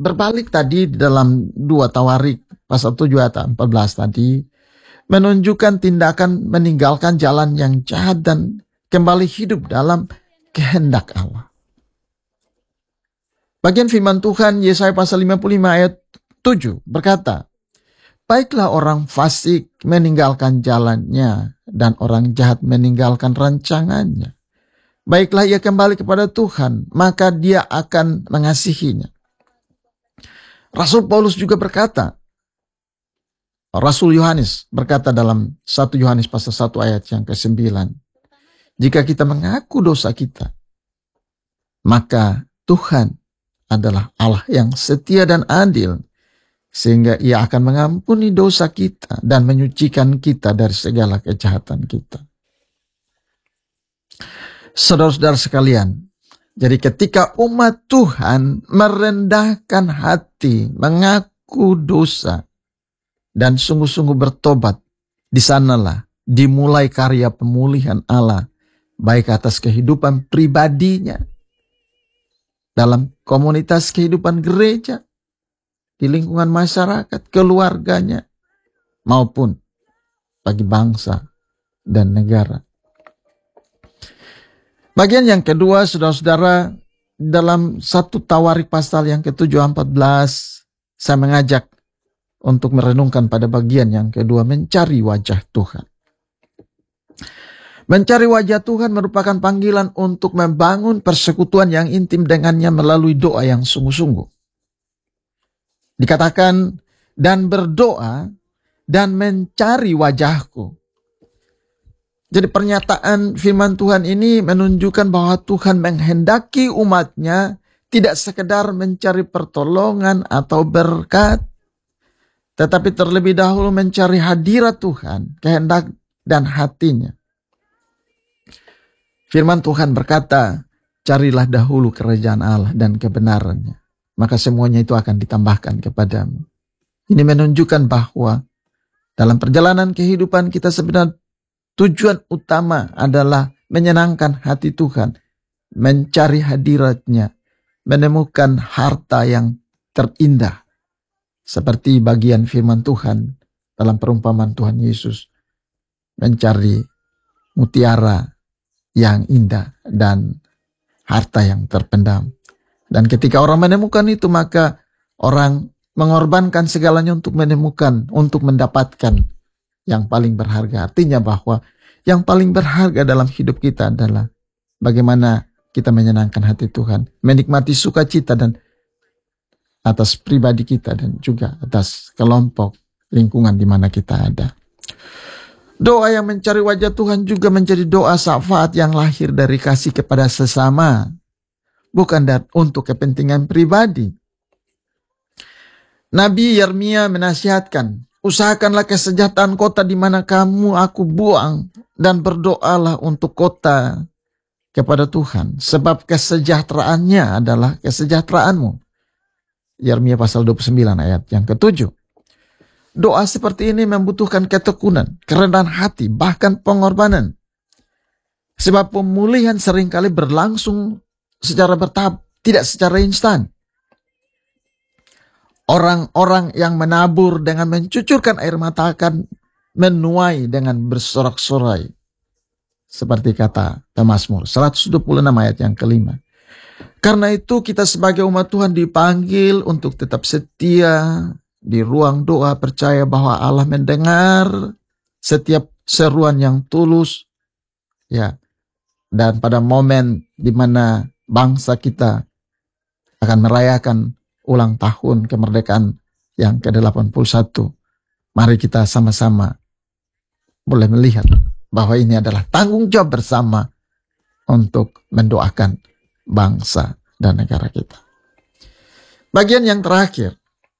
berbalik tadi dalam 2 Tawarik pasal 7 ayat 14 tadi, menunjukkan tindakan meninggalkan jalan yang jahat dan kembali hidup dalam kehendak Allah. Bagian firman Tuhan Yesaya pasal 55 ayat 7 berkata, baiklah orang fasik meninggalkan jalannya dan orang jahat meninggalkan rancangannya. Baiklah ia kembali kepada Tuhan, maka dia akan mengasihinya. Rasul Paulus juga berkata, Rasul Yohanes berkata dalam 1 Yohanes pasal 1 ayat yang ke-9, jika kita mengaku dosa kita, maka Tuhan adalah Allah yang setia dan adil, sehingga ia akan mengampuni dosa kita dan menyucikan kita dari segala kejahatan kita. Saudara-saudara sekalian, jadi ketika umat Tuhan merendahkan hati, mengaku dosa, dan sungguh-sungguh bertobat, di sanalah dimulai karya pemulihan Allah, baik atas kehidupan pribadinya, dalam komunitas kehidupan gereja, di lingkungan masyarakat, keluarganya, maupun bagi bangsa dan negara. Bagian yang kedua, saudara-saudara, dalam 1 Tawarik pasal yang ke-7-14, saya mengajak untuk merenungkan pada bagian yang kedua, mencari wajah Tuhan. Mencari wajah Tuhan merupakan panggilan untuk membangun persekutuan yang intim dengannya melalui doa yang sungguh-sungguh. Dikatakan, dan berdoa dan mencari wajahku. Jadi pernyataan firman Tuhan ini menunjukkan bahwa Tuhan menghendaki umatnya tidak sekedar mencari pertolongan atau berkat, tetapi terlebih dahulu mencari hadirat Tuhan, kehendak dan hatinya. Firman Tuhan berkata, carilah dahulu kerajaan Allah dan kebenarannya, maka semuanya itu akan ditambahkan kepadamu. Ini menunjukkan bahwa dalam perjalanan kehidupan kita sebenarnya tujuan utama adalah menyenangkan hati Tuhan, mencari hadiratnya, menemukan harta yang terindah. Seperti bagian firman Tuhan dalam perumpamaan Tuhan Yesus, mencari mutiara yang indah dan harta yang terpendam. Dan ketika orang menemukan itu, maka orang mengorbankan segalanya untuk menemukan, untuk mendapatkan yang paling berharga. Artinya bahwa yang paling berharga dalam hidup kita adalah bagaimana kita menyenangkan hati Tuhan, menikmati sukacita dan atas pribadi kita dan juga atas kelompok lingkungan di mana kita ada. Doa yang mencari wajah Tuhan juga menjadi doa syafaat yang lahir dari kasih kepada sesama, bukan untuk kepentingan pribadi. Nabi Yeremia menasihatkan, usahakanlah kesejahteraan kota di mana aku buang, dan berdoalah untuk kota kepada Tuhan, sebab kesejahteraannya adalah kesejahteraanmu. Yeremia pasal 29 ayat yang ke-7. Doa seperti ini membutuhkan ketekunan, kerendahan hati, bahkan pengorbanan. Sebab pemulihan seringkali berlangsung secara bertahap, tidak secara instan. Orang-orang yang menabur dengan mencucurkan air mata akan menuai dengan bersorak-sorai. Seperti kata Mazmur 126 ayat yang ke-5. Karena itu kita sebagai umat Tuhan dipanggil untuk tetap setia di ruang doa, percaya bahwa Allah mendengar setiap seruan yang tulus, ya. Dan pada momen di mana bangsa kita akan merayakan ulang tahun kemerdekaan yang ke-81, mari kita sama-sama boleh melihat bahwa ini adalah tanggung jawab bersama untuk mendoakan bangsa dan negara kita. Bagian yang terakhir,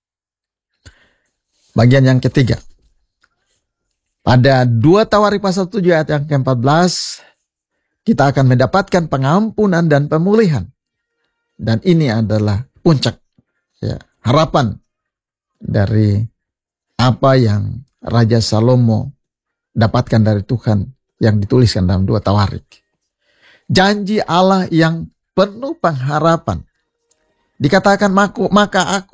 bagian yang ketiga. Pada 2 Tawarik pasal 7 ayat yang ke-14, kita akan mendapatkan pengampunan dan pemulihan. Dan ini adalah puncak, ya, harapan dari apa yang Raja Salomo dapatkan dari Tuhan yang dituliskan dalam 2 Tawarik. Janji Allah yang penuh pengharapan. Dikatakan, maka aku